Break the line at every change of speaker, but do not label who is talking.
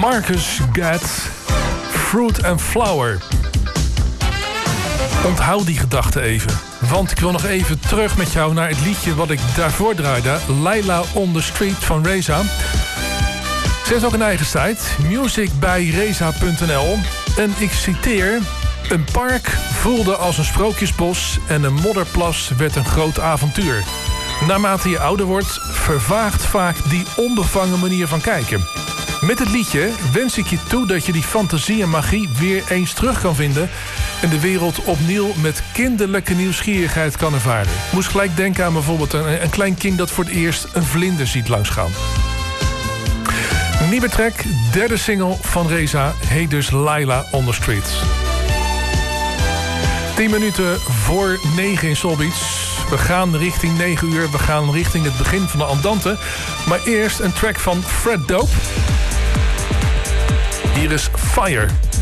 Marcus Gadd, Fruit and Flower. Onthoud die gedachte even. Want ik wil nog even terug met jou naar het liedje wat ik daarvoor draaide. Laila on the Street van Reza. Ze heeft ook een eigen site, musicbijreza.nl. En ik citeer: een park voelde als een sprookjesbos en een modderplas werd een groot avontuur. Naarmate je ouder wordt, vervaagt vaak die onbevangen manier van kijken. Met het liedje wens ik je toe dat je die fantasie en magie weer eens terug kan vinden en de wereld opnieuw met kinderlijke nieuwsgierigheid kan ervaren. Ik moest gelijk denken aan bijvoorbeeld een klein kind dat voor het eerst een vlinder ziet langsgaan. Nieuwe track, derde single van Reza, heet dus Laila on the Street. 10 minuten voor 9 in Soul Beach. We gaan richting 9 uur, we gaan richting het begin van de Andante. Maar eerst een track van Fred Dope. Hier is Fire.